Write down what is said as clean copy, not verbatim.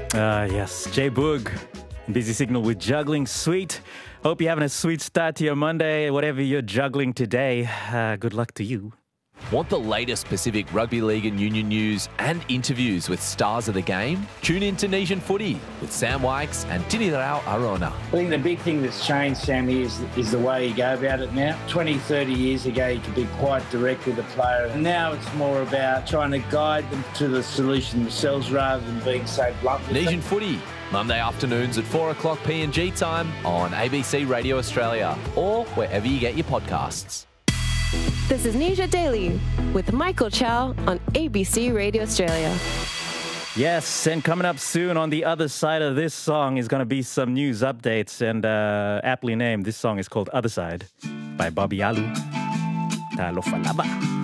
Yes, Jay Boog, Busy Signal with Juggling. Sweet. Hope you're having a sweet start to your Monday, whatever you're juggling today. Good luck to you. Want the latest Pacific Rugby League and Union news and interviews with stars of the game? Tune in to Nation Footy with Sam Wykes and Tinirao Arona. I think the big thing that's changed, Sammy, is the way you go about it now. 20, 30 years ago, you could be quite direct with a player. And now it's more about trying to guide them to the solution themselves rather than being so blunt. Nation Footy, Monday afternoons at 4 o'clock PNG time on ABC Radio Australia or wherever you get your podcasts. This is Nisha Daily with Michael Chow on ABC Radio Australia. Yes, and coming up soon on the other side of this song is going to be some news updates, and aptly named, this song is called Other Side by Bobby Alu. Talofa Laba.